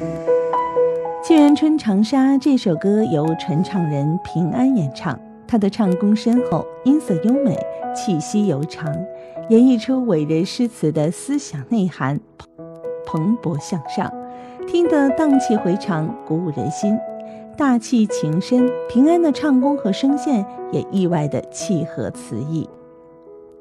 沁园春·长沙这首歌由传唱人平安演唱，他的唱功深厚，音色优美，气息悠长，演绎出伟人诗词的思想内涵，蓬勃向上，听得荡气回肠，鼓舞人心，大气情深。平安的唱功和声线也意外的契合词意。